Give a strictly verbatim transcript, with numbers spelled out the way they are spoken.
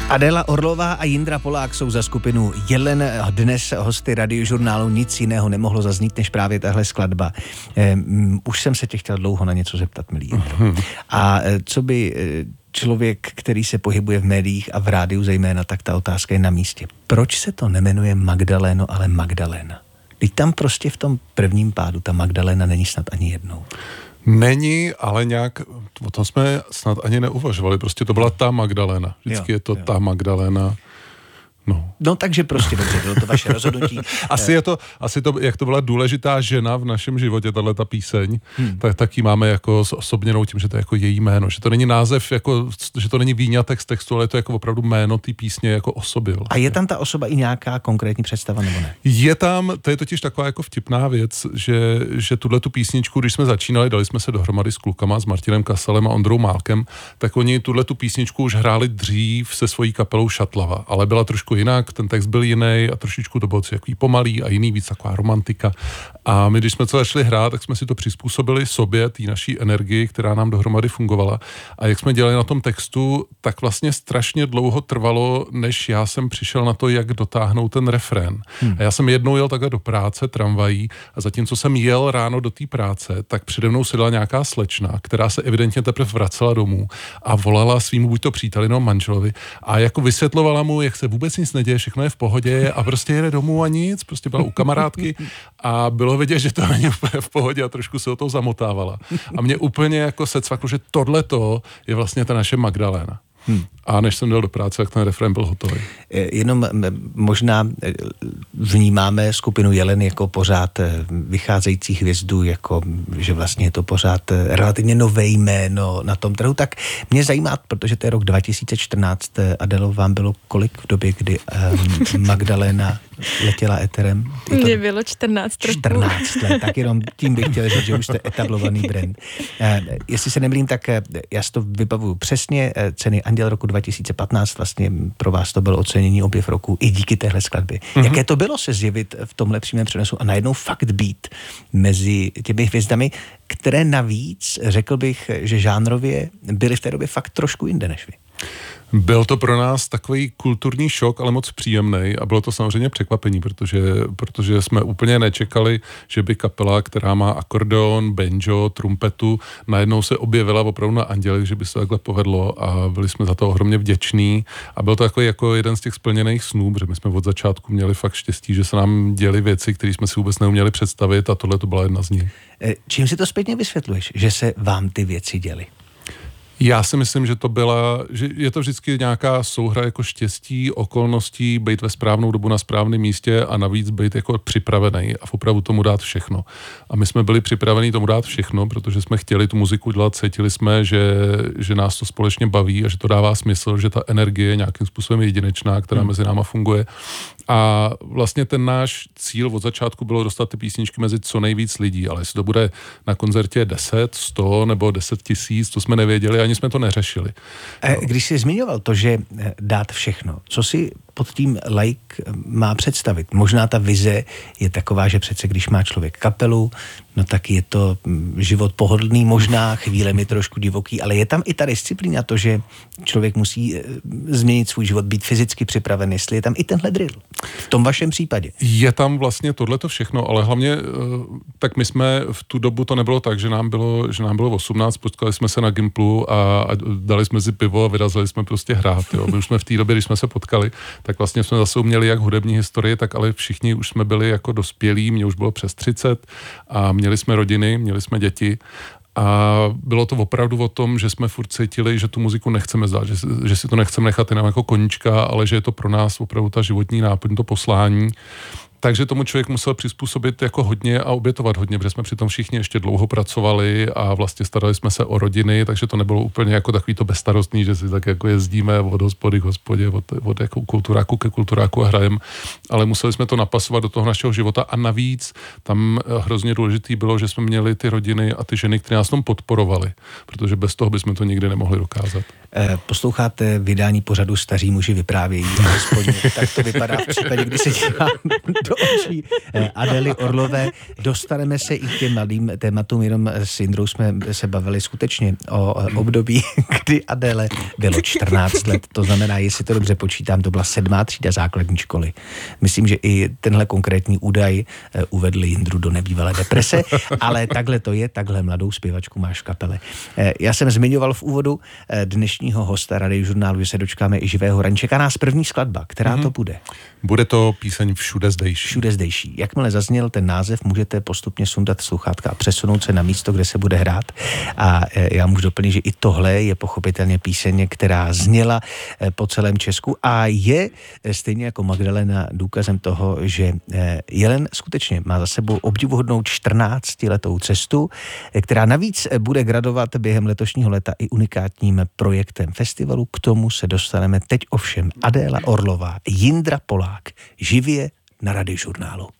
Adela Orlová a Jindra Polák jsou za skupinu Jelen dnes hosty Radiožurnálu. Nic jiného nemohlo zaznít, než právě tahle skladba. Eh, už jsem se tě chtěl dlouho na něco zeptat, milý Jindro. A eh, co by eh, člověk, který se pohybuje v médiích a v rádiu zejména, tak ta otázka je na místě. Proč se to nemenuje Magdaléno, ale Magdaléna? Teď tam prostě v tom prvním pádu ta Magdaléna není snad ani jednou. Není, ale nějak, o tom jsme snad ani neuvažovali, prostě to byla ta Magdaléna. Vždycky jo, je to jo. ta Magdaléna. No. no takže prostě dobře, bylo to vaše rozhodnutí. Asi je to, asi to, jak to byla důležitá žena v našem životě, tahleta píseň, hmm. tak taky máme jako osobněnou tím, že to je jako její jméno, že to není název, jako, že to není výňatek z textu, ale je to jako opravdu jméno té písně jako osoby. A je tam ta osoba i nějaká konkrétní představa, nebo ne? Je tam, to je totiž taková jako vtipná věc, že, že tuhle tu písničku, když jsme začínali, dali jsme se dohromady s klukama, s Martinem Kasalem a Ondrou Málkem, tak oni tuhle tu písničku už hráli dřív se svojí kapelou Šatlava, ale byla trošku jinak, ten text byl jiný a trošičku to bylo takový pomalý a jiný, víc taková romantika. A my, když jsme to začali hrát, tak jsme si to přizpůsobili sobě, té naší energii, která nám dohromady fungovala. A jak jsme dělali na tom textu, tak vlastně strašně dlouho trvalo, než já jsem přišel na to, jak dotáhnout ten refrén. Hmm. A já jsem jednou jel takhle do práce tramvají a zatímco jsem jel ráno do té práce, tak přede mnou seděla nějaká slečna, která se evidentně teprve vracela domů a volala svýmu buď to příteli nebo manželovi a jako vysvětlovala mu, jak se vůbec nic neděje, všechno je v pohodě a prostě jede domů a nic, prostě byla u kamarádky a bylo vidět, že to není úplně v pohodě a trošku se o to zamotávala. A mě úplně jako se cvaklo, že tohleto je vlastně ta naše Magdaléna. Hmm. A než jsem jel do práce, tak ten refrén byl hotový. Jenom možná vnímáme skupinu Jelen jako pořád vycházející hvězdu, jako že vlastně je to pořád relativně nové jméno na tom trhu. Tak mě zajímá, protože to je rok dva tisíce čtrnáct, Adelo, vám bylo kolik v době, kdy um, Magdaléna letěla éterem? Mně bylo čtrnáct roků. čtrnáct let, tak jenom tím bych chtěl říct, že už jste etablovaný brand. Uh, jestli se nemýlím, tak uh, já si to vybavuju přesně, uh, ceny Anděl roku dva tisíce patnáct, vlastně pro vás to bylo ocenění objev roku i díky téhle skladbě. Mm-hmm. Jaké to bylo se zjevit v tomhle přímém přenosu a najednou fakt být mezi těmi hvězdami, které navíc, řekl bych, že žánrově byly v té době fakt trošku jinde než vy. Byl to pro nás takový kulturní šok, ale moc příjemný a bylo to samozřejmě překvapení, protože, protože jsme úplně nečekali, že by kapela, která má akordeon, banjo, trumpetu, najednou se objevila opravdu na Andělech, že by se takhle povedlo a byli jsme za to ohromně vděční a byl to takový jako jeden z těch splněných snů, protože my jsme od začátku měli fakt štěstí, že se nám děly věci, které jsme si vůbec neuměli představit a tohle to byla jedna z nich. Čím si to zpětně vysvětluješ, že se vám ty věci děly? Já si myslím, že to byla, že je to vždycky nějaká souhra jako štěstí, okolností, být ve správnou dobu na správném místě a navíc být jako připravený a opravdu tomu dát všechno. A my jsme byli připraveni tomu dát všechno, protože jsme chtěli tu muziku dělat, cítili jsme, že, že nás to společně baví a že to dává smysl, že ta energie je nějakým způsobem jedinečná, která hmm. mezi náma funguje. A vlastně ten náš cíl od začátku bylo dostat ty písničky mezi co nejvíc lidí, ale jestli to bude na koncertě deset, sto nebo deset tisíc, to jsme nevěděli, ani jsme to neřešili. Když jsi zmiňoval to, že dát všechno, co si pod tím laik má představit? Možná ta vize je taková, že přece když má člověk kapelu, no tak je to život pohodlný, možná chvílemi trošku divoký, ale je tam i ta disciplína, to, že člověk musí změnit svůj život, být fyzicky připraven, jestli je tam i tenhle drill. V tom vašem případě. Je tam vlastně tohleto všechno, ale hlavně tak my jsme v tu dobu to nebylo tak, že nám bylo, že nám bylo osmnáct, potkali jsme se na Gimplu a, a dali jsme si pivo a vyrazili jsme prostě hrát. Jo. My už jsme v té době, když jsme se potkali, tak vlastně jsme zase uměli jak hudební historii, tak ale všichni už jsme byli jako dospělí, mě už bylo přes třicet a měli jsme rodiny, měli jsme děti a bylo to opravdu o tom, že jsme furt cítili, že tu muziku nechceme zdát, že, že si to nechceme nechat jenom jako koníčka, ale že je to pro nás opravdu ta životní náplň, to poslání. Takže tomu člověk musel přizpůsobit jako hodně a obětovat hodně, protože jsme přitom všichni ještě dlouho pracovali a vlastně starali jsme se o rodiny, takže to nebylo úplně jako takový to bezstarostný, že si tak jako jezdíme od hospody k hospodě, od, od jako kulturáku ke kulturáku a hrajem, ale museli jsme to napasovat do toho našeho života a navíc tam hrozně důležitý bylo, že jsme měli ty rodiny a ty ženy, které nás tom podporovaly, protože bez toho bychom to nikdy nemohli dokázat. Posloucháte vydání pořadu Staří muži vyprávějí a hospodě, tak to vypadá v případě, kdy se dívám do očí Adély Orlové. Dostaneme se i k těm mladým tématům, jenom s Jindrou jsme se bavili skutečně o období, kdy Adéle bylo čtrnáct let. To znamená, jestli to dobře počítám, to byla sedmá třída základní školy. Myslím, že i tenhle konkrétní údaj uvedl Jindru do nebývalé deprese, ale takhle to je, takhle mladou zpěvačku máš v kapele. Já jsem zmiňoval v úvodu dnešního hosta Radiožurnálu, že se dočkáme i živého ranní. Čeká nás první skladba. Která mm-hmm. to bude? Bude to píseň Všude zdejší. Všude zdejší. Jakmile zazněl ten název, můžete postupně sundat sluchátka a přesunout se na místo, kde se bude hrát. A já můžu doplnit, že i tohle je pochopitelně píseň, která zněla po celém Česku a je stejně jako Magdalena důkazem toho, že Jelen skutečně má za sebou obdivuhodnou čtrnáctiletou cestu, která navíc bude gradovat během letošního léta i unikátním projektem festivalu. K tomu se dostaneme teď ovšem. Adéla Orlová, Jindra Polák, živě na Radiožurnálu.